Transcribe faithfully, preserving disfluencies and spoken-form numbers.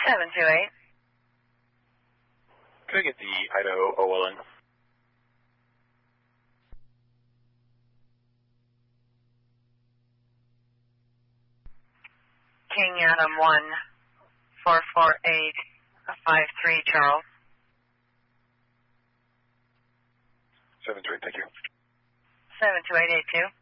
seven two eight. Could I get the Idaho O L N? King Adam one four four eight five three, Charles. seven two eight, thank you. seven two eight eight two.